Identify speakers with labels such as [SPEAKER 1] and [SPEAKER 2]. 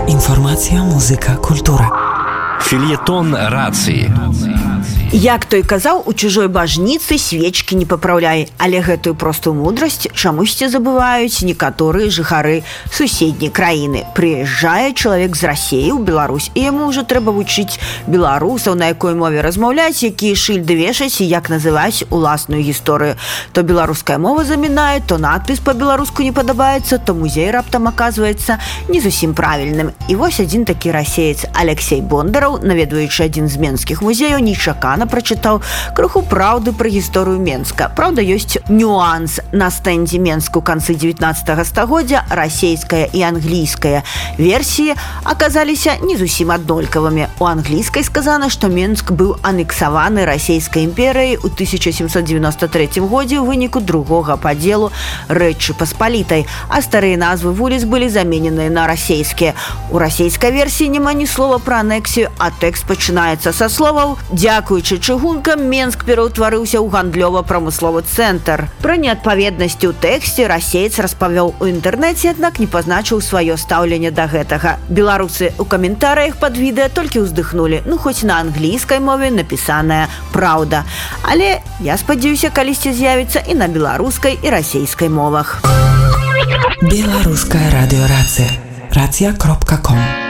[SPEAKER 1] Інфармацыя, музыка, культура.
[SPEAKER 2] Фельетон рацыі.
[SPEAKER 3] Як той казаў, у чужой бажніцы свечкі не папраўляй, але гэтую простую мудрасць чамусьці забываюць некаторыя жыхары суседняй краіны. Прыязджае чалавек з Расіі ў Беларусь, і яму ўжо трэба вучыць беларусаў, на якой мове размаўляць, якія шыльды вешаць і як называць уласную гісторыю. То беларуская мова замінае, то надпіс па-беларуску не падабаецца, то музей раптам аказваецца не зусім правільным. І вось адзін такі расеец Алексей Бондараў, наведваючы адзін з менскіх музеяў, нечакана прачытаў крыху праўды пра гісторыю Менска. Праўда, ёсць нюанс. На стэндзе Менску ў канцы 19 стагоддзя расейская і англійская версіі аказаліся не зусім аднолькавымі. У англійскай сказана, што Менск быў анексаваны расійскай імперыяй у 1793 годзе ў выніку другога падзелу Рэчы Паспалітай, а старыя назвы вуліц былі замененыя на расейскія. У расійскай версіі няма ні слова пра анексію, а тэкст пачынаецца са словаў «Дзякуючы чыгункам Менск пераўтварыўся ў гандлёва-прамысловы цэнтр». Пра неадпаведнасці ў тэксце расеец распавёў у інтэрнэце, аднак не пазначыў сваё стаўленне да гэтага. Беларусы ў каментарыях пад відэа толькі ўздыхнулі, хоць на англійскай мове напісаная «Праўда». Але я спадзяюся, калісьці з'явіцца і на беларускай і расейскай мовах.
[SPEAKER 1] Беларуская радыёрацыя. Рацыя.com